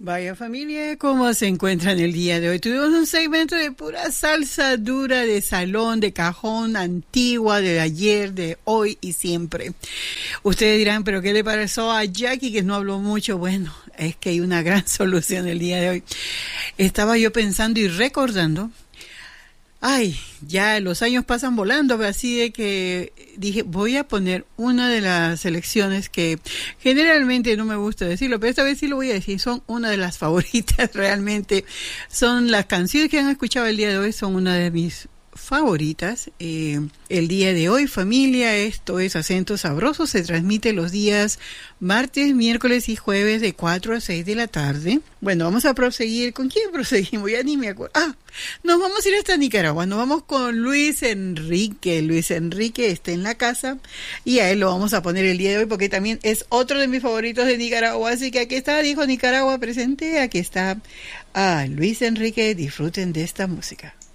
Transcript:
Vaya familia, ¿cómo se encuentran el día de hoy? Tuvimos un segmento de pura salsa dura de salón, de cajón, antigua, de ayer, de hoy y siempre. Ustedes dirán, ¿pero qué le pareció a Jackie que no habló mucho? Bueno, es que hay una gran solución el día de hoy. Estaba yo pensando y recordando. Ay, ya los años pasan volando, así de que dije, voy a poner una de las selecciones que generalmente no me gusta decirlo, pero esta vez sí lo voy a decir, son una de las favoritas realmente. Son las canciones que han escuchado el día de hoy, son una de mis favoritas. El día de hoy, familia, esto es Acento Sabroso, se transmite los días martes, miércoles y jueves de 4 a 6 de la tarde. Bueno, vamos a proseguir. ¿Con quién proseguimos? Ya ni me acuerdo. Nos vamos a ir hasta Nicaragua. Nos vamos con Luis Enrique. Luis Enrique está en la casa y a él lo vamos a poner el día de hoy porque también es otro de mis favoritos de Nicaragua. Así que aquí está, dijo Nicaragua presente. Aquí está Luis Enrique. Disfruten de esta música.